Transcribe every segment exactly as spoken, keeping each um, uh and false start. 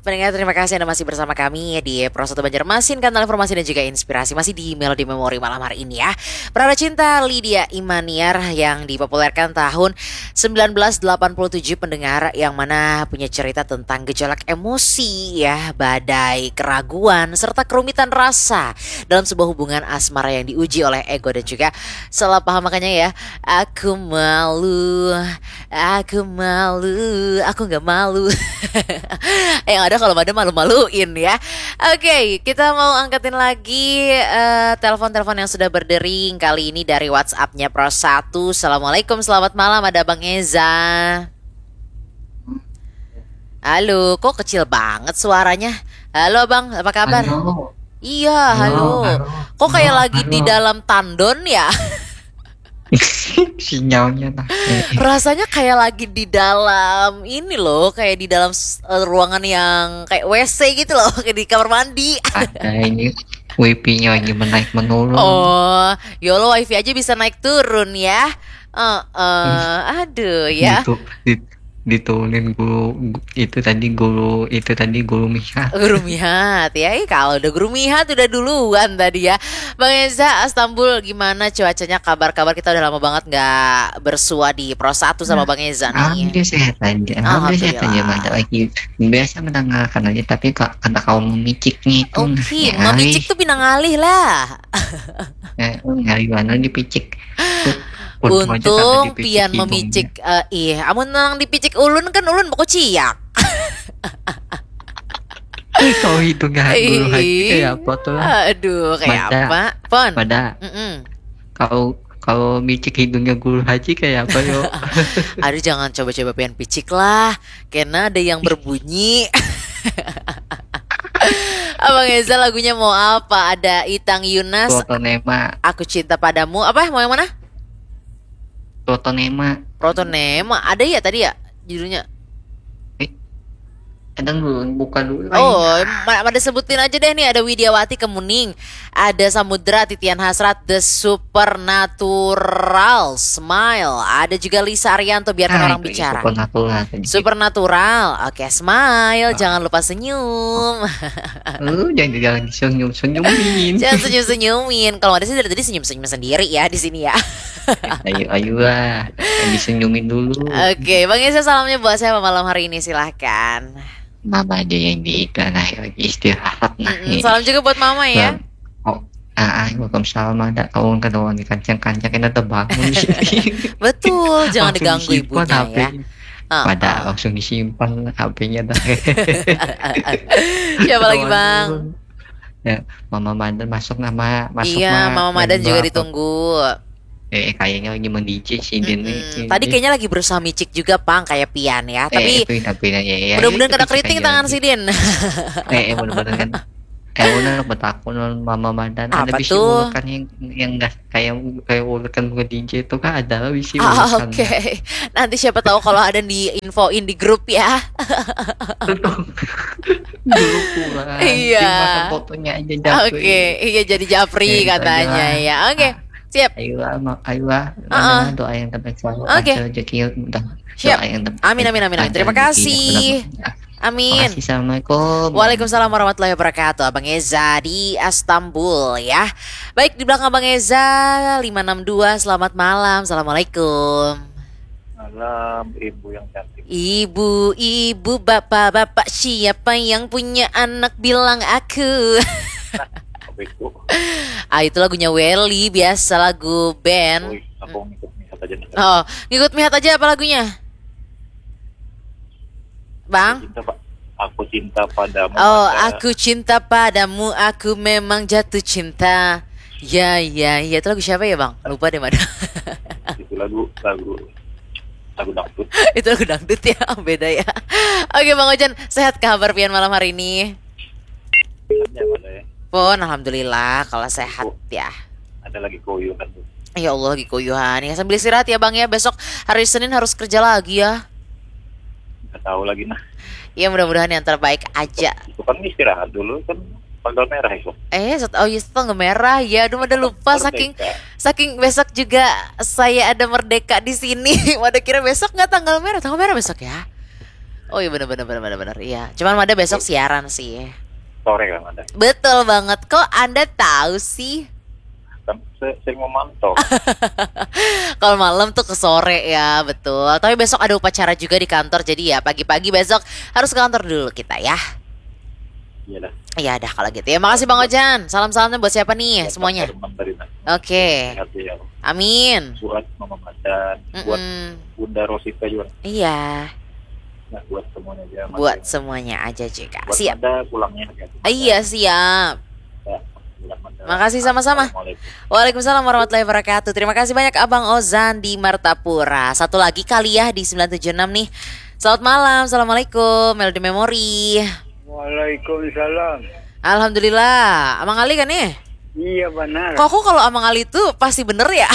Pendengar, terima kasih Anda masih bersama kami di Pro satu Banjarmasin, kanal informasi dan juga inspirasi, masih di Melodi Memori malam hari ini ya. Perada Cinta Lydia Imaniar yang dipopulerkan tahun sembilan belas delapan puluh tujuh, pendengar, yang mana punya cerita tentang gejolak emosi ya, badai, keraguan, serta kerumitan rasa dalam sebuah hubungan asmara yang diuji oleh ego dan juga salah paham. Makanya ya, aku malu, aku malu, aku gak malu. Yang ada kalau ada malu-maluin ya. Oke, kita mau angkatin lagi uh, telepon-telepon yang sudah berdering. Kali ini dari WhatsApp-nya Pro satu. Assalamualaikum, selamat malam, ada Bang Eza. Halo, kok kecil banget suaranya? Halo Bang, apa kabar? Halo. Iya, halo, halo. Kok kayak Halo, lagi halo. di dalam tandon ya? Sinyalnya nah. Rasanya kayak lagi di dalam ini loh, kayak di dalam uh, ruangan yang kayak W C gitu loh, kayak di kamar mandi. Ada ini wifi-nya lagi menaik menurun. Oh, yolo wifi aja bisa naik turun ya. Uh, uh, aduh ya. Gitu, di, diturunin guru itu tadi guru itu tadi guru Mika. Guru Mihat ya. Ih, kalau udah Guru Mihat udah duluan tadi ya. Bang Eza, Istanbul gimana cuacanya, kabar-kabar? Kita udah lama banget nggak bersua di Pro satu sama Bang Eza nih. Alhamdulillah sehat aja. Alhamdulillah sehat aja. Mantap lagi. Biasa mendengarkan aja, tapi kok kata kau memiciknya itu. Oke, memicik tuh pinang alih lah. Ya, hari mana dipicik. Untung pian memicik uh, ih, amun nang dipicik ulun kan ulun mau ciak. Kau itu nggak guru haji kayak apa tuh? Aduh, kayak Mada. apa? Pon. Pada. Kau kalau micik hidungnya guru haji kayak apa yo? Aduh, jangan coba-coba pian picik lah, karena ada yang berbunyi. Abang Eza, lagunya mau apa? Ada Itang Yunas, Protonema. Aku Cinta Padamu. Apa? Mau yang mana? Protonema. Protonema. Ada ya tadi ya judulnya? Kadang dulu buka dulu. Oh, ada sebutin aja deh nih. Ada Widiawati Kemuning, ada Samudra Titian Hasrat, The Supernatural Smile, ada juga Lisa Arianto, Biarkan Ah, Orang itu Bicara. Supernatural. Supernatural. Oke, Smile, jangan lupa senyum. Lu jangan jangan senyum senyumin. Jangan senyum-senyumin. Kalau ada sih dari tadi senyum-senyum sendiri ya di sini ya. Ayo ayo lah, disenyumin dulu. Oke, Bang Esa, salamnya buat saya malam hari ini, silahkan. Mama aja yang di iklan lagi istirahat nah. Mm-mm, salam juga buat Mama ya. Oh, ah, Waalaikumsalam. Ada kawan kawan di kancang-kancang kita terbangun di sini. Betul, jangan Langsung diganggu disimpan ibunya H P. ya. Uh, Pada uh. langsung disimpan H P-nya dah. Siapa lagi Bang? Ya, Mama Madan masuk nama masuk. Iya, Mama Madan juga Apa? ditunggu. Eh, kayaknya lagi mandi D J sih Dene. Mm-mm. Tadi kayaknya lagi berusaha micik juga Pang, kayak Pian ya. Tapi eh, tapi ya, ya, mudah-mudahan ya, kena keriting tangan si Din. Eh, eh bener-bener kan. Eh, bener betakun Mama Madan. Apa Ada bisi tuh? ulekan yang yang enggak kayak kayak ulekan bukan D J itu kan ada bisi Ah, ulekan. Oke, okay. Nanti siapa tahu kalau ada di infoin di grup ya. Dulu pulang. Iya. Makan fotonya aja Oke, Japri. iya jadi Japri Eh, katanya ayolah. ya. Oke, siap. Ayolah, ma- ayolah. Uh-uh. Mana doa yang terbaik selalu. Oke. Ada rezeki mudah. Siap. Doa yang terbaik. Amin, amin, amin, amin. Ada Terima rezeki yang kasih. mudah-mudahan. Amin. Makasih, Assalamualaikum. Waalaikumsalam warahmatullahi wabarakatuh. Abang Eza di Istanbul ya. Baik, di belakang Abang Eza lima enam dua. Selamat malam. Assalamualaikum. Malam, ibu yang cantik. Ibu, ibu, bapak, bapak, siapa yang punya anak bilang aku. Apa itu? Ah, itu lagunya Welly, biasa lagu band. Wih, aku ngikut misal aja nih. Oh, ngikut Mihat aja apa lagunya? Bang? Cinta, Pak. Aku cinta padamu. Oh, Ada- aku cinta padamu, aku memang jatuh cinta. Ya, ya, ya, itu lagu siapa ya Bang? Lupa deh mana. Itu lagu lagu lagu dangdut. Itu lagu dangdut ya, beda ya. Oke Bang Ojan, sehat kabar pian malam hari ini? Filmnya mana ya? Pun, alhamdulillah kalau sehat ya. Ada lagi koyo kan tuh. Ya Allah, lagi kuyuhan ya. Sambil istirahat ya Bang ya, besok hari Senin harus kerja lagi ya. Nggak tahu lagi nah. Ya mudah-mudahan yang terbaik aja. Itu kan istirahat dulu kan tanggal merah itu. Eh, set- oh iya, tanggal merah ya. Aduh, udah lupa saking Merdeka. saking besok juga saya ada merdeka di sini. Waduh, kira besok nggak tanggal merah? Tanggal merah besok ya? Oh iya bener bener bener bener bener. Iya. Cuman Mada besok siaran sih. Sore kan ada. Betul banget. Kok Anda tahu sih? Kan saya sering memantau. Kalau malam tuh ke sore ya, betul. Tapi besok ada upacara juga di kantor, jadi ya pagi-pagi besok harus ke kantor dulu kita ya. Iya dah. Iya dah kalau gitu ya. Makasih Bang Ojan. Salam-salamnya buat siapa nih semuanya? Herman dari Nasi. Oke. Sehat ya. Amin. Buat Mama Macan, buat Mm-mm. Bunda Rosita juga. Iya, Nah, buat semuanya aja. Mas. buat semuanya aja juga. Buat Siap. Manda pulangnya hati-hati. Iya, siap. Ya, buat Manda. Makasih sama-sama. Assalamualaikum. Waalaikumsalam warahmatullahi wabarakatuh. Terima kasih banyak Abang Ozan di Martapura. Satu lagi kali ya di sembilan tujuh enam nih. Selamat malam. Assalamualaikum. Melody Memory. Waalaikumsalam. Alhamdulillah. Abang Ali kan nih? Iya benar. Kok aku kalau Abang Ali tuh pasti bener ya?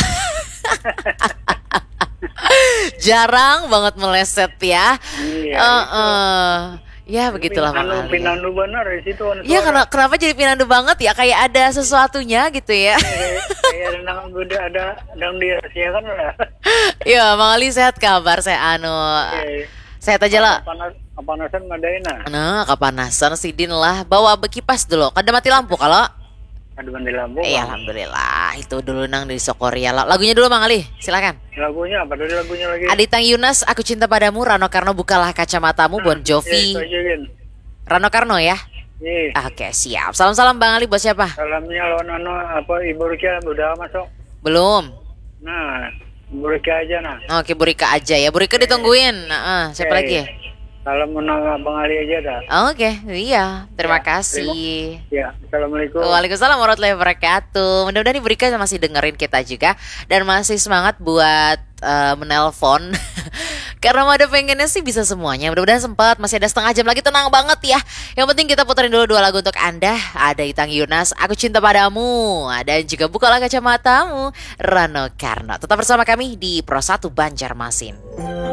Jarang banget meleset ya. Iya. Eh, eh. Ya begitulah Bang Anu Ali. Pinandu benar di situ. anu Iya, suara. kenapa, kenapa jadi pinandu banget ya? Kayak ada sesuatunya gitu ya. Kayak kayak nang udah ada dang dia sih kan lah. Iya, Bang Ali sehat kabar saya anu. Iya. Sehat aja lah. Panas panasan ngadaina. Nah, kepanasan Sidin lah. Bawa kipas dulu. Kan ada mati lampu kalau. Ada mandi lampu. Eh, Bang. alhamdulillah. Itu dulu nang di Sokoria. Lagunya dulu Bang Ali. Silakan. Lagunya apa dari lagunya lagi? Aditang Yunas, Aku Cinta Padamu, Rano Karno, Bukalah Kacamatamu, Bon Iya, Jovi. itu aja, Gin. Rano Karno ya. Iya. Oke, siap. Salam-salam Bang Ali buat siapa? Salamnya lawan anu apa Ibu Rika udah masuk. Belum. Nah, Ibu Rika aja nah. Oke, Burika aja ya. Burika ditungguin. Nah, eh, siapa Eh, lagi ya? Salam menang Bang Ali aja dah. Oke, iya. Terima Ya, kasih. Ya, assalamualaikum. Waalaikumsalam warahmatullahi wabarakatuh. Mudah-mudahan Ibu Rika masih dengerin kita juga dan masih semangat buat eh, menelpon. Karena Mada pengennya sih bisa semuanya. Mudah-mudahan sempat. Masih ada setengah jam lagi, tenang banget ya. Yang penting kita puterin dulu dua lagu untuk Anda. Ada Itang Yunas, Aku Cinta Padamu, dan juga Bukalah Kacamatamu, Rano Karno. Tetap bersama kami di Pro satu Banjarmasin.